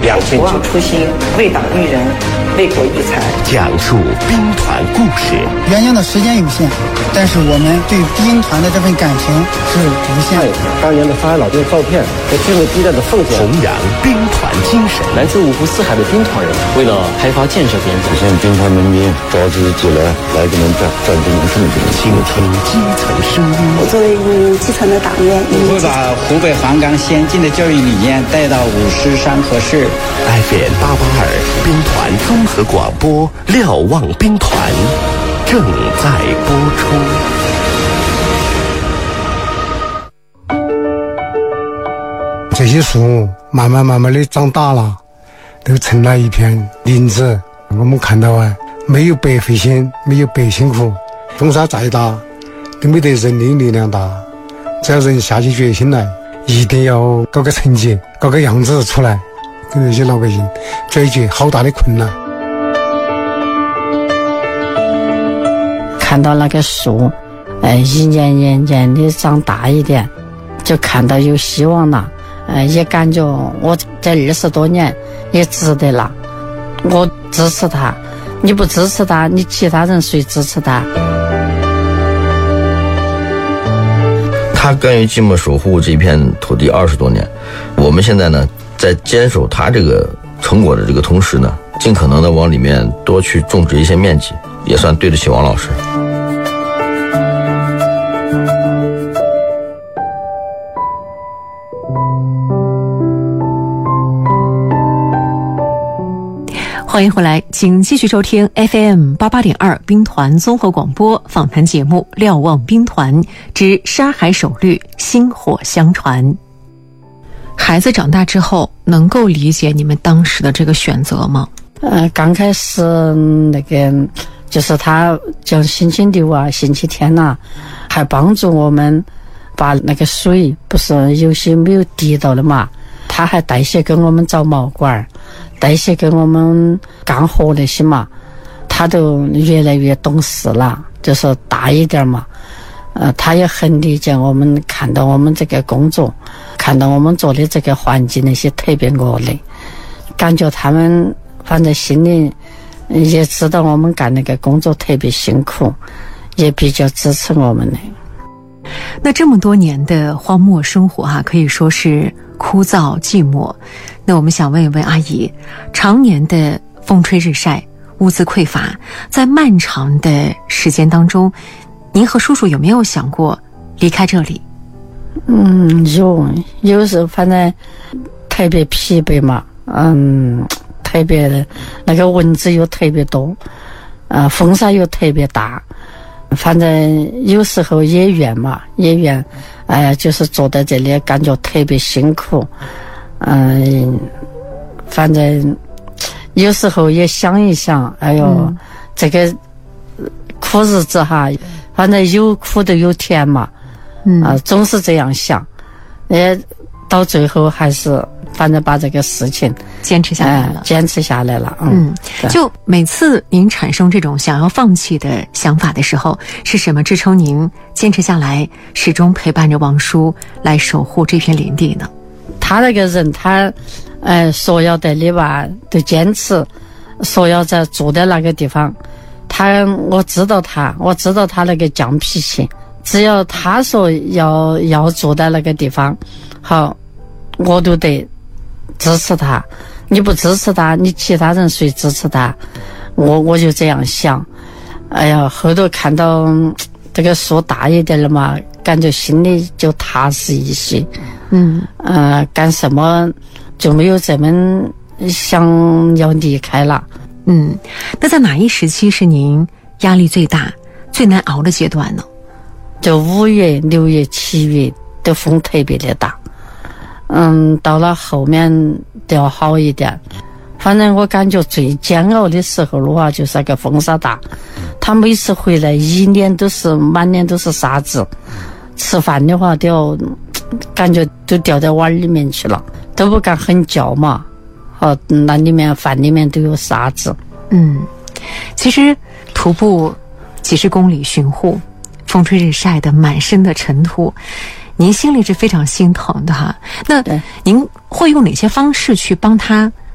不忘初心，为党育人，为国育才。 讲述兵团故事。 原先的时间有限，但是我们对兵团的这份感情是无限的。 当年的上海老兵照片和军卫逼战的奉献， 弘扬兵团精神。 来自五湖四海的兵团人，为了开发建设边疆， 实现兵团人民召集起来给我们战争胜利。 倾听基层声音。 我作为一名基层的党员， 我会把湖北黄冈先进的教育理念带到五石山河市。 FM 882兵团综合广播，瞭望兵团正在播出。 这些树慢慢的长大了，都成了一片林子。我们看到没有白费心，没有白辛苦。风沙再大都没得人的力量大，只要人下起决心来，一定要搞个成绩，搞个样子出来，跟那些老百姓解决好大的困难。 看到那个树一年的长大一点，就看到有希望了，也感觉我这20多年也值得了。我支持他，你不支持他，你其他人谁支持他？ 他甘于寂寞守护这片土地20多年，我们现在呢，在坚守他这个成果的这个同时呢，尽可能的往里面多去种植一些面积，也算对得起王老师。 欢迎回来，请继续收听 FM 88.2兵团综合广播访谈节目《瞭望兵团之沙海首绿，薪火相传》。孩子长大之后能够理解你们当时的这个选择吗？ 刚开始那个就是他讲星期六啊、星期天啊，还帮助我们把那个水不是有些没有滴到了嘛，他还带些给我们找毛管，带些给我们干活那些嘛，他都越来越懂事了，就是大一点嘛。他也很理解我们，看到我们这个工作，看到我们做的这个环境那些特别恶劣，感觉他们反正心里也知道我们干那个工作特别辛苦，也比较支持我们的。 那这么多年的荒漠生活可以说是枯燥寂寞。那我们想问一问阿姨，常年的风吹日晒，物资匮乏，在漫长的时间当中，您和叔叔有没有想过离开这里？有时候反正特别疲惫嘛，特别的那个蚊子又特别多，风沙又特别大，反正有时候也怨嘛，也怨，就是坐在这里感觉特别辛苦，反正有时候也想一想，哎呦，这个苦日子反正有苦都有甜嘛，总是这样想，到最后还是反正把这个事情坚持下来了。就每次您产生这种想要放弃的想法的时候，是什么支撑您坚持下来，始终陪伴着王叔来守护这片林地呢？他那个人，他说要得的吧，都坚持，说要在住在那个地方，我知道他那个犟脾气，只要他说要住在那个地方，好，我都得支持他。你不支持他，你其他人谁支持他？我就这样想。哎呀，后头看到这个树大一点了嘛，感觉心里就踏实一些。干什么就没有这么想要离开了。那在哪一时期是您压力最大、最难熬的阶段呢？就5月、6月、7月的风特别的大。到了后面都要好一点。反正我感觉最煎熬的时候的话，就是那个风沙大。他每次回来满脸都是沙子，吃饭的话都要感觉都掉在碗里面去了，都不敢很叫嘛。那里面饭里面都有沙子。其实徒步几十公里巡护，风吹日晒的满身的尘土，您心里是非常心疼的哈。那您会用哪些方式去帮他